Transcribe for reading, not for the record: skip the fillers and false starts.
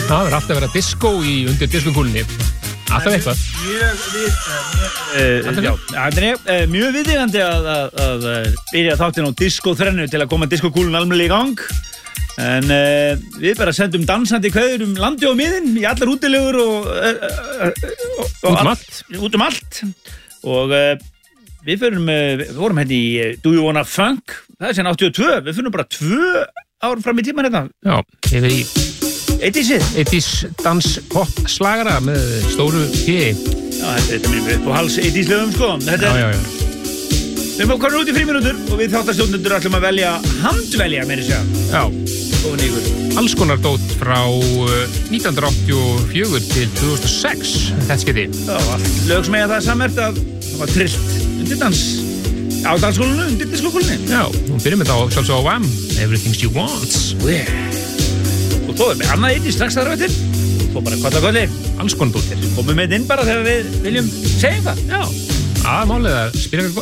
Það er alltaf að vera disco undir diskokúlunni. Alltaf eitthvað. Mjög viðeigandi að byrja þáttinn á diskóþrennu til að koma diskokúlun almennilega í gang. En við bara sendum dansandi kveður landi og miðin í allar útilegur og út allt. Og við vorum hérna í Do You Wanna Funk? Það er síðan 82. Við finnum bara 2 ár fram í tíman hérna. Já, yfir í 80's dans-pop slagara með stóru P. Já, þetta er mér upp á hals 80's lögum, sko. Já. Við erum komin út í 5 mínútur og við þáttastjórnendur ætlum að handvelja meira segja. Já. Alls konar dót frá 1984 til 2006. Þetta skeiði. Já, allt lög sem eiga það sammerkt að það var trillt undir dans. Á dansskólinu, undir diskokúlunni. Já, hún byrjum þetta á sjálfsög á Wham! Everything She Wants. Og þó með annað eitt í strax þar eftir. Þó bara kvöldi. Alls konar dóttir. Komum með inn bara þegar við viljum segja það. Já. Aðmálið að spila